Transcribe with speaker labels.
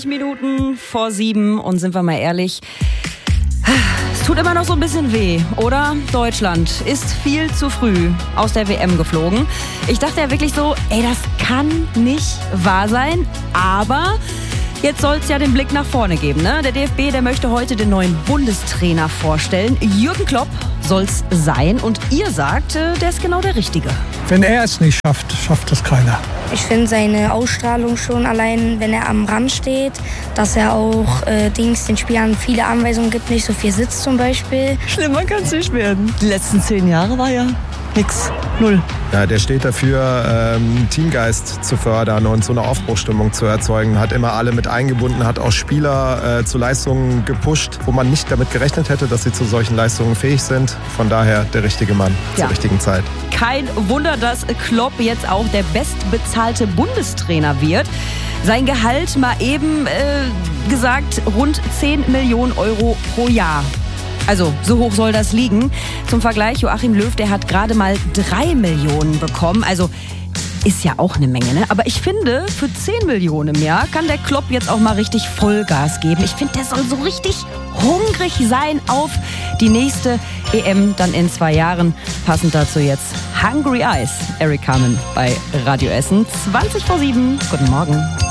Speaker 1: Minuten vor 7 und sind wir mal ehrlich, es tut immer noch so ein bisschen weh, oder? Deutschland ist viel zu früh aus der WM geflogen. Ich dachte ja wirklich so, das kann nicht wahr sein, aber jetzt soll es ja den Blick nach vorne geben, ne? Der DFB, der möchte heute den neuen Bundestrainer vorstellen. Jürgen Klopp soll's sein und ihr sagt, der ist genau der Richtige.
Speaker 2: Wenn er es nicht schafft, schafft es keiner.
Speaker 3: Ich finde seine Ausstrahlung schon allein, wenn er am Rand steht, dass er auch den Spielern viele Anweisungen gibt, nicht so viel sitzt zum Beispiel.
Speaker 4: Schlimmer kann es nicht werden. Die letzten 10 Jahre war ja nix, null.
Speaker 5: Ja, der steht dafür, Teamgeist zu fördern und so eine Aufbruchsstimmung zu erzeugen. Hat immer alle mit eingebunden, hat auch Spieler zu Leistungen gepusht, wo man nicht damit gerechnet hätte, dass sie zu solchen Leistungen fähig sind. Von daher der richtige Mann zur richtigen Zeit.
Speaker 1: Kein Wunder, dass Klopp jetzt auch der bestbezahlte Bundestrainer wird. Sein Gehalt mal eben gesagt rund 10 Millionen Euro pro Jahr. Also, so hoch soll das liegen. Zum Vergleich, Joachim Löw, der hat gerade mal 3 Millionen bekommen. Also, ist ja auch eine Menge, ne? Aber ich finde, für 10 Millionen im Jahr kann der Klopp jetzt auch mal richtig Vollgas geben. Ich finde, der soll so richtig hungrig sein auf die nächste EM dann in 2 Jahren. Passend dazu jetzt Hungry Eyes. Eric Carmen bei Radio Essen. 7:20. Guten Morgen.